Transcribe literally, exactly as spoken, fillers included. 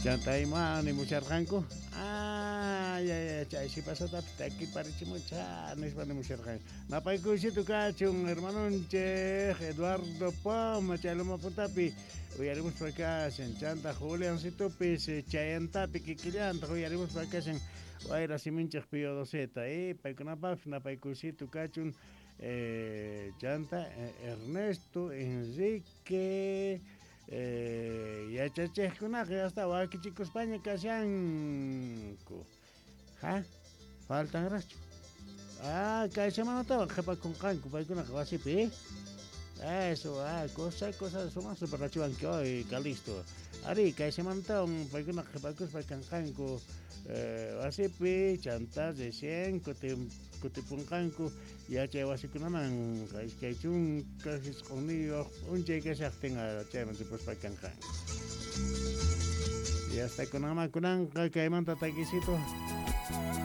Chantayman musharqanku. Ah, ya ya chay si pasata aquí parichimucha, nispa musharqan. Napaykushitu kachun hermanonche Eduardo Poma chaloma puntapi. Uyaremos por acá en Chanta Julián Situpis Chayantapi Kikillanta uyaremos por acá en Guayra Siminchak Pío Doseta eh Paikunapaf Napaykushitu kachun eh, Chanta eh, Ernesto Enrique Eh, ya chache kuna que hasta aquí chicos España kashanku. ¿Ha? Faltan racho. Ah, que semana estaba jepa con canco, para que una así pe. Eso, ah, cosa, cosa, somos super rachuan que hoy, calisto. Ari, que semana estaba para que una jepa con para canco. Eh, así pe, chantas de cien, cote, cote puncanco. Ya che wasi kuna man, que es que chun, que es conmigo, un che que se tenga, che, no se puede para cancan. Ya está con ama kunan, que hay manta taquisito.